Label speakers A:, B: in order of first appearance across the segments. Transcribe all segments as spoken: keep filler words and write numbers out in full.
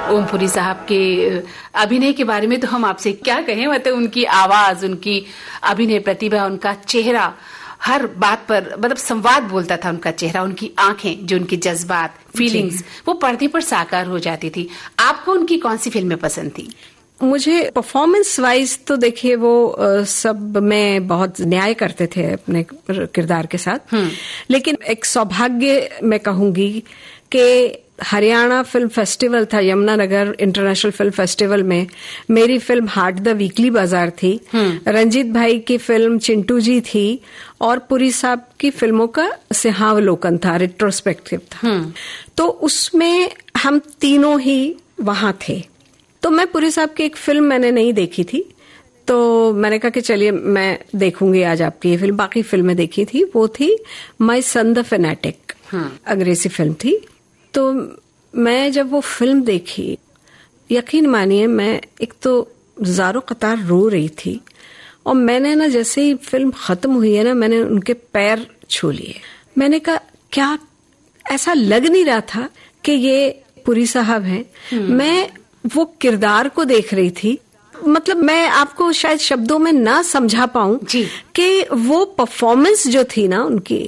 A: ओमपुरी साहब के अभिनय के बारे में तो हम आपसे क्या कहें, मतलब उनकी आवाज, उनकी अभिनय प्रतिभा, उनका चेहरा, हर बात पर मतलब संवाद बोलता था उनका चेहरा, उनकी आंखें, जो उनके जज्बात, फीलिंग्स वो पर्दे पर साकार हो जाती थी। आपको उनकी कौन सी फिल्में पसंद थी?
B: मुझे परफॉर्मेंस वाइज तो देखिए वो आ, सब में बहुत न्याय करते थे अपने किरदार के साथ, लेकिन एक सौभाग्य मैं कहूंगी कि हरियाणा फिल्म फेस्टिवल था, यमुनानगर इंटरनेशनल फिल्म फेस्टिवल में मेरी फिल्म हार्ट द वीकली बाजार थी, रंजीत भाई की फिल्म चिंटू जी थी और पुरी साहब की फिल्मों का सिंहावलोकन था, रिट्रोस्पेक्टिव था। तो उसमें हम तीनों ही वहां थे। तो मैं पुरी साहब की एक फिल्म मैंने नहीं देखी थी, तो मैंने कहा कि चलिए मैं देखूंगी आज आपकी ये फिल्म। बाकी फिल्में देखी थी, वो थी माई सन द फेनेटिक, अंग्रेजी फिल्म थी। तो मैं जब वो फिल्म देखी, यकीन मानिए मैं एक तो ज़ारो कतार रो रही थी, और मैंने ना जैसे ही फिल्म खत्म हुई है ना, मैंने उनके पैर छू लिए। मैंने कहा क्या, ऐसा लग नहीं रहा था कि ये पुरी साहब हैं। मैं वो किरदार को देख रही थी, मतलब मैं आपको शायद शब्दों में ना समझा पाऊं कि वो परफॉर्मेंस जो थी ना उनकी,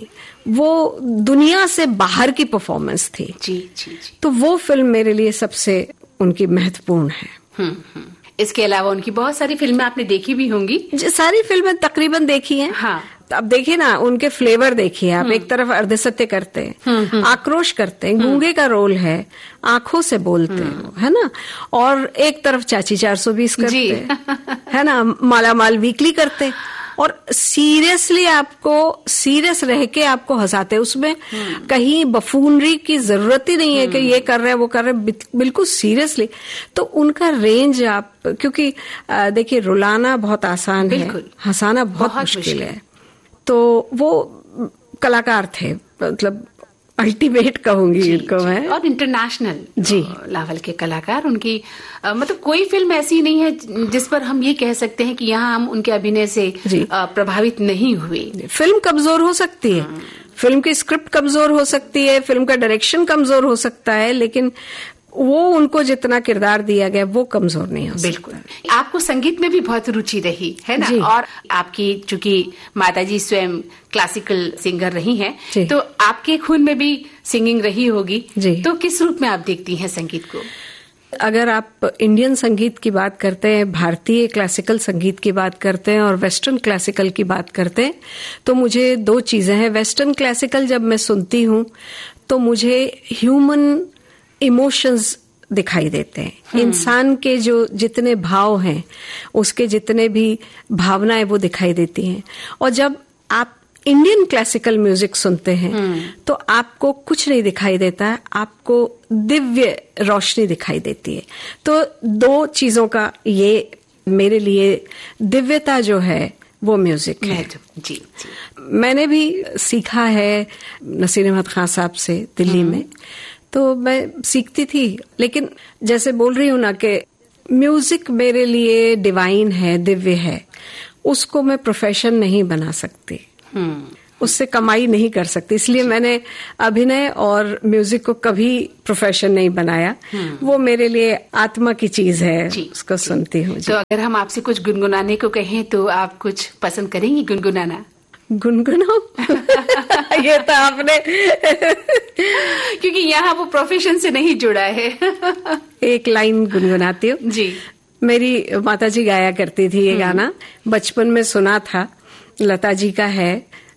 B: वो दुनिया से बाहर की परफॉर्मेंस थी।
A: जी जी जी।
B: तो वो फिल्म मेरे लिए सबसे उनकी महत्वपूर्ण है।
A: हम्म हम्म। इसके अलावा उनकी बहुत सारी फिल्में आपने देखी भी होंगी?
B: सारी फिल्में तकरीबन देखी हैं।
A: हाँ।
B: अब देखिए ना, उनके फ्लेवर देखिए आप। एक तरफ अर्धसत्य करते हैं, आक्रोश करते हैं, गूंगे का रोल है, आंखों से बोलते हैं, है ना, और एक तरफ चाची चार सौ बीस करते हैं, है ना, माला माल वीकली करते हैं, और सीरियसली आपको सीरियस रह के आपको हंसाते हैं। उसमें कहीं बफूनरी की जरूरत ही नहीं है कि ये कर रहे हैं वो कर रहे हैं, बिल्कुल सीरियसली। तो उनका रेंज आप, क्योंकि देखिए रुलाना बहुत आसान है, हंसाना बहुत मुश्किल है। तो वो कलाकार थे, मतलब अल्टीमेट कहूंगी इनको मैं, और
A: इंटरनेशनल जी लेवल के कलाकार। उनकी आ, मतलब कोई फिल्म ऐसी नहीं है जिस पर हम ये कह सकते हैं कि यहाँ हम उनके अभिनय से आ, प्रभावित नहीं हुए।
B: फिल्म कमजोर हो सकती है, फिल्म की स्क्रिप्ट कमजोर हो सकती है, फिल्म का डायरेक्शन कमजोर हो सकता है, लेकिन वो उनको जितना किरदार दिया गया वो कमजोर नहीं हो सकता।
A: बिल्कुल। आपको संगीत में भी बहुत रुचि रही है ना, और आपकी चूंकि माताजी स्वयं क्लासिकल सिंगर रही हैं, तो आपके खून में भी सिंगिंग रही होगी। तो किस रूप में आप देखती हैं संगीत को?
B: अगर आप इंडियन संगीत की बात करते हैं, भारतीय क्लासिकल संगीत की बात करते हैं और वेस्टर्न क्लासिकल की बात करते हैं, तो मुझे दो चीजें हैं। वेस्टर्न क्लासिकल जब मैं सुनती हूँ तो मुझे ह्यूमन इमोशंस दिखाई देते हैं, इंसान के जो जितने भाव हैं, उसके जितने भी भावनाएं वो दिखाई देती हैं। और जब आप इंडियन क्लासिकल म्यूजिक सुनते हैं तो आपको कुछ नहीं दिखाई देता है, आपको दिव्य रोशनी दिखाई देती है। तो दो चीजों का ये मेरे लिए दिव्यता जो है वो म्यूजिक है।
A: जी, जी।
B: मैंने भी सीखा है नसीर अहमद खान साहब से दिल्ली में, तो मैं सीखती थी, लेकिन जैसे बोल रही हूं ना कि म्यूजिक मेरे लिए डिवाइन है, दिव्य है, उसको मैं प्रोफेशन नहीं बना सकती, उससे कमाई नहीं कर सकती। इसलिए मैंने अभिनय और म्यूजिक को कभी प्रोफेशन नहीं बनाया। वो मेरे लिए आत्मा की चीज है, उसको सुनती हूँ।
A: तो अगर हम आपसे कुछ गुनगुनाने को कहें तो आप कुछ पसंद करेंगी गुनगुनाना?
B: गुनगुनाओ ये तो आपने
A: क्योंकि यहाँ वो प्रोफेशन से नहीं जुड़ा है।
B: एक लाइन गुनगुनाती हूँ जी। मेरी माताजी गाया करती थी ये गाना, बचपन में सुना था, लता जी का है।